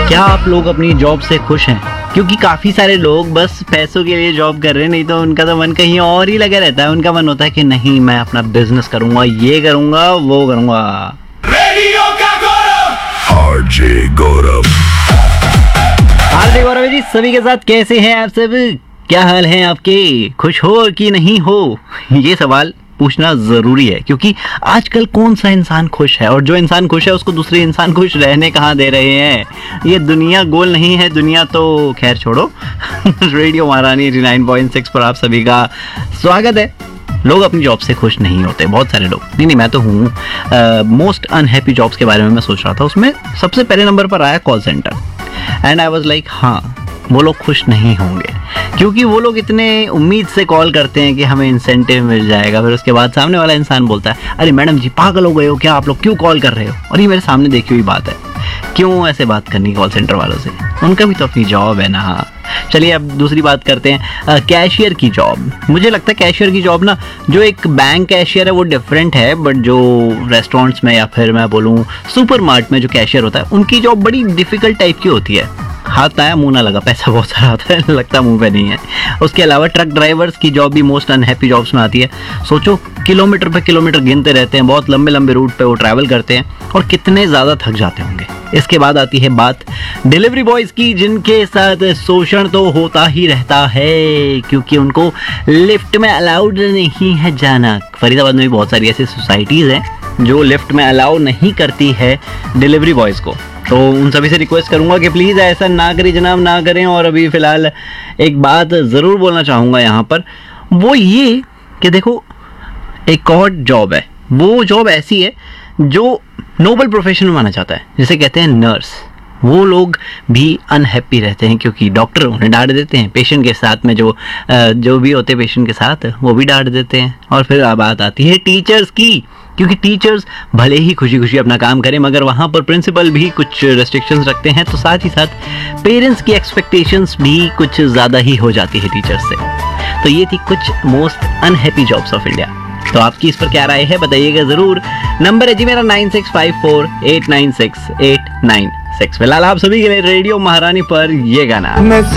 क्या आप लोग अपनी जॉब से खुश हैं? क्योंकि काफी सारे लोग बस पैसों के लिए जॉब कर रहे हैं, नहीं तो उनका तो मन कहीं और ही लगा रहता है। उनका मन होता है कि नहीं, मैं अपना बिजनेस करूंगा, ये करूंगा, वो करूंगा। रेडियो का गौरव आरजे गौरव जी, सभी के साथ कैसे हैं आप सब? क्या हाल है आपके? खुश हो कि नहीं हो? ये सवाल पूछना जरूरी है, क्योंकि आजकल कौन सा इंसान खुश है, और जो इंसान खुश है उसको दूसरे इंसान खुश रहने कहाँ दे रहे हैं। ये दुनिया गोल नहीं है, दुनिया तो खैर छोड़ो। रेडियो महारानी 89.6 पर आप सभी का स्वागत है। लोग अपनी जॉब से खुश नहीं होते, बहुत सारे लोग। नहीं, मैं तो हूँ। मोस्ट अनहैप्पी जॉब्स के बारे में मैं सोच रहा था, उसमें सबसे पहले नंबर पर आया call centre. And I was like, हाँ, वो लोग खुश नहीं होंगे, क्योंकि वो लोग इतने उम्मीद से कॉल करते हैं कि हमें इंसेंटिव मिल जाएगा। फिर उसके बाद सामने वाला इंसान बोलता है, अरे मैडम जी, पागल हो गए हो क्या? आप लोग क्यों कॉल कर रहे हो? और ये मेरे सामने देखी हुई बात है। क्यों ऐसे बात करनी कॉल सेंटर वालों से? उनका भी तो अपनी जॉब है ना। चलिए अब दूसरी बात करते हैं, कैशियर की जॉब। मुझे लगता है कैशियर की जॉब ना, जो एक बैंक कैशियर है वो डिफरेंट है, बट जो रेस्टोरेंट्स में या फिर मैं बोलूँ सुपरमार्ट में जो कैशियर होता है, उनकी जॉब बड़ी डिफिकल्ट टाइप की होती है। हाथ आया मुंह ना लगा, पैसा बहुत सारा आता है, लगता मुंह पे नहीं है। उसके अलावा ट्रक ड्राइवर्स की जॉब भी मोस्ट अनहैप्पी जॉब्स में आती है। सोचो, किलोमीटर पे किलोमीटर गिनते रहते हैं, बहुत लंबे लंबे रूट पे वो ट्रैवल करते हैं, और कितने ज़्यादा थक जाते होंगे। इसके बाद आती है बात डिलीवरी बॉयज़ की, जिनके साथ शोषण तो होता ही रहता है, क्योंकि उनको लिफ्ट में अलाउड नहीं है जाना। फरीदाबाद में भी बहुत सारी ऐसी सोसाइटीज़ हैं जो लिफ्ट में अलाउ नहीं करती है डिलीवरी बॉयज़ को। तो उन सभी से रिक्वेस्ट करूंगा कि प्लीज़ ऐसा ना करें जनाब, ना करें। और अभी फ़िलहाल एक बात ज़रूर बोलना चाहूँगा यहाँ पर, वो ये कि देखो, एक और जॉब है, वो जॉब ऐसी है जो नोबल प्रोफेशन माना जाता है, जिसे कहते हैं नर्स। वो लोग भी अनहैप्पी रहते हैं, क्योंकि डॉक्टर उन्हें डांट देते हैं। पेशेंट के साथ में जो भी होते हैं पेशेंट के साथ, वो भी डांट देते हैं। और फिर बात आती है टीचर्स की, क्योंकि टीचर्स भले ही खुशी खुशी अपना काम करें, मगर वहाँ पर प्रिंसिपल भी कुछ रेस्ट्रिक्शंस रखते हैं। तो साथ ही साथ पेरेंट्स की एक्सपेक्टेशंस भी कुछ ज़्यादा ही हो जाती है टीचर्स से। तो ये थी कुछ most unhappy jobs of India. तो आपकी इस पर क्या राय है, बताइएगा ज़रूर। नंबर है जी मेरा 9654896896। फिलहाल आप सभी के लिए रेडियो महारानी पर ये गाना।